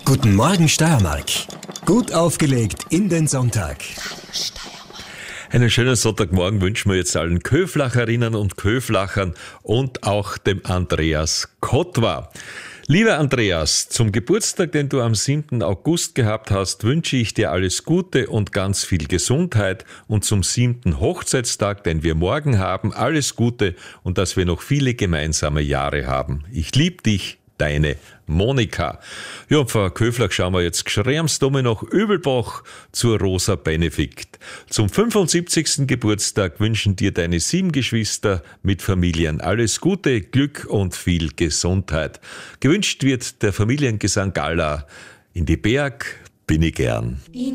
Guten Morgen Steiermark. Gut aufgelegt in den Sonntag. Einen schönen Sonntagmorgen wünschen wir jetzt allen Köflacherinnen und Köflachern und auch dem Andreas Kotwa. Lieber Andreas, zum Geburtstag, den du am 7. August gehabt hast, wünsche ich dir alles Gute und ganz viel Gesundheit und zum 7. Hochzeitstag, den wir morgen haben, alles Gute und dass wir noch viele gemeinsame Jahre haben. Ich liebe dich, deine Monika. Ja, und Frau Köflach schauen wir jetzt geschrärmsdumme nach Öbelbach zur Rosa Benedikt. Zum 75. Geburtstag wünschen dir deine 7 Geschwister mit Familien alles Gute, Glück und viel Gesundheit. Gewünscht wird der Familiengesang Gala. In die Berg bin ich gern.